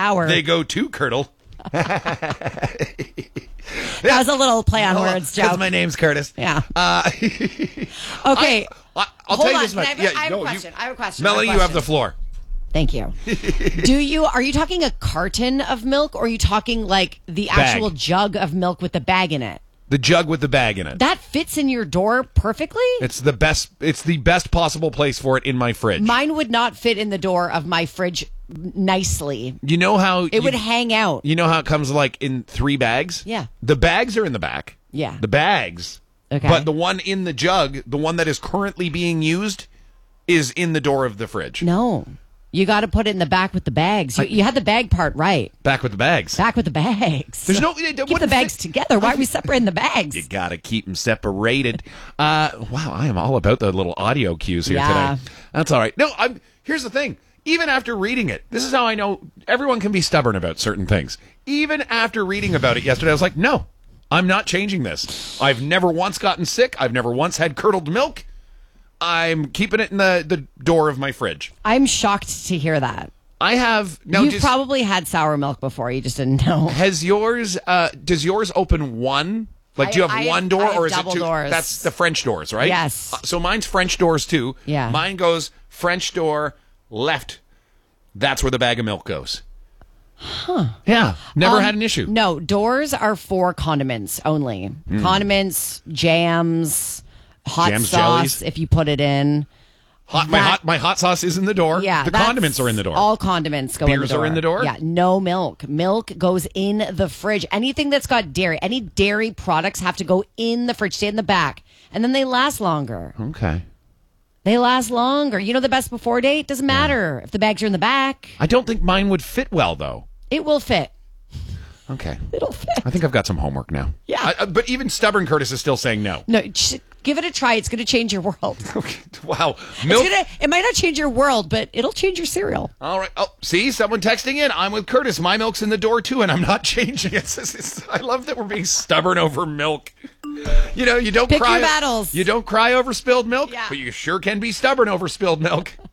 sour. They go to curdle. That was a little play on words, Joe. Because my name's Curtis. Yeah. Okay. I'll tell you this much. I have a question. Melanie, you have the floor. Thank you. Are you talking a carton of milk, or are you talking like the actual jug of milk with the bag in it? The jug with the bag in it. That fits in your door perfectly? It's the best possible place for it in my fridge. Mine would not fit in the door of my fridge nicely. You know how it would hang out. You know how it comes like in 3 bags? Yeah. The bags are in the back. Yeah. The bags. Okay. But the one in the jug, the one that is currently being used, is in the door of the fridge. No. You got to put it in the back with the bags. You had the bag part right. Back with the bags. Back with the bags. There's no... Keep the bags together. Why are we separating the bags? You got to keep them separated. Wow, I am all about the little audio cues here today. That's all right. No, here's the thing. Even after reading it, this is how I know everyone can be stubborn about certain things. Even after reading about it yesterday, I was like, no, I'm not changing this. I've never once gotten sick. I've never once had curdled milk. I'm keeping it in the door of my fridge. I'm shocked to hear that. I have... You've probably had sour milk before. You just didn't know. Has yours... does yours open one... Like, do you have one door, or is it 2? Doors. That's the French doors, right? Yes. So mine's French doors, too. Yeah. Mine goes French door, left. That's where the bag of milk goes. Huh. Yeah. Never had an issue. No, doors are for condiments only. Condiments, jams, hot sauce, jellies. if you put it in. My hot sauce is in the door. Yeah, the condiments are in the door. All condiments go in the door. Beers are in the door? Yeah, no milk. Milk goes in the fridge. Anything that's got dairy, any dairy products have to go in the fridge, stay in the back, and then they last longer. Okay. They last longer. You know the best before date? Doesn't matter if the bags are in the back. I don't think mine would fit well, though. It will fit. Okay. It'll fit. I think I've got some homework now. Yeah. But even stubborn Curtis is still saying no. No, give it a try. It's going to change your world. Okay. Wow. Milk. It might not change your world, but it'll change your cereal. All right. Oh, see, someone texting in. I'm with Curtis. My milk's in the door, too, and I'm not changing it. I love that we're being stubborn over milk. You know, you don't Pick cry. Your battles. You don't cry over spilled milk, Yeah. but you sure can be stubborn over spilled milk.